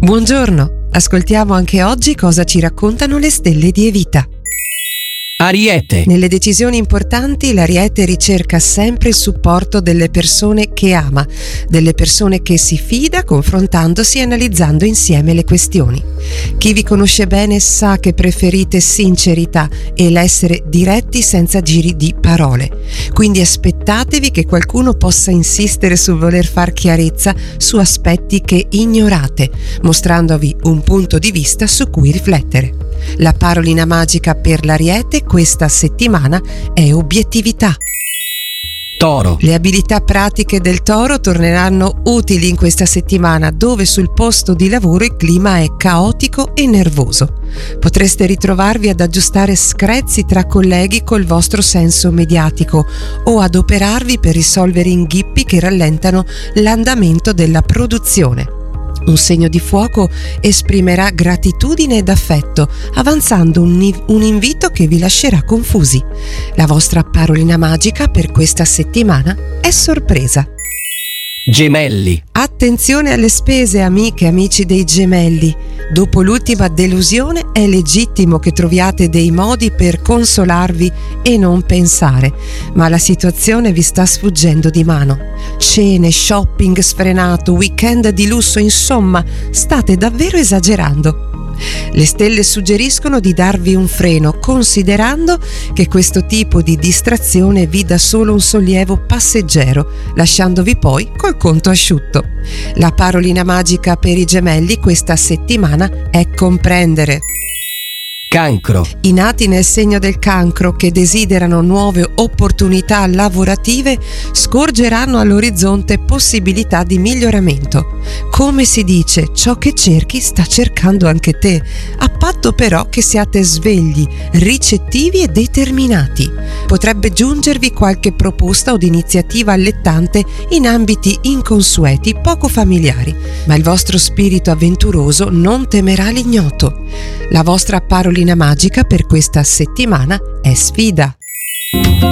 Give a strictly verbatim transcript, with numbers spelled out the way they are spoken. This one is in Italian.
Buongiorno, ascoltiamo anche oggi cosa ci raccontano le stelle di Evita. Ariete. Nelle decisioni importanti l'Ariete ricerca sempre il supporto delle persone che ama, delle persone che si fida confrontandosi e analizzando insieme le questioni. Chi vi conosce bene sa che preferite sincerità e l'essere diretti senza giri di parole. Quindi aspettatevi che qualcuno possa insistere sul voler far chiarezza su aspetti che ignorate, mostrandovi un punto di vista su cui riflettere. La parolina magica per l'Ariete questa settimana è obiettività. Toro. Le abilità pratiche del Toro torneranno utili in questa settimana, dove sul posto di lavoro il clima è caotico e nervoso. Potreste ritrovarvi ad aggiustare screzi tra colleghi col vostro senso mediatico o adoperarvi per risolvere inghippi che rallentano l'andamento della produzione. Un segno di fuoco esprimerà gratitudine ed affetto, avanzando un, un invito che vi lascerà confusi. La vostra parolina magica per questa settimana è sorpresa. Gemelli. Attenzione alle spese, amiche e amici dei Gemelli. Dopo l'ultima delusione è legittimo che troviate dei modi per consolarvi e non pensare, ma la situazione vi sta sfuggendo di mano. Cene, shopping sfrenato, weekend di lusso, insomma, state davvero esagerando. Le stelle suggeriscono di darvi un freno, considerando che questo tipo di distrazione vi dà solo un sollievo passeggero, lasciandovi poi col conto asciutto. La parolina magica per i Gemelli questa settimana è comprendere. Cancro. I nati nel segno del Cancro, che desiderano nuove opportunità lavorative, scorgeranno all'orizzonte possibilità di miglioramento. Come si dice, ciò che cerchi sta cercando anche te, a patto però che siate svegli, ricettivi e determinati. Potrebbe giungervi qualche proposta o di iniziativa allettante in ambiti inconsueti, poco familiari, ma il vostro spirito avventuroso non temerà l'ignoto. La vostra parolina magica per questa settimana è sfida.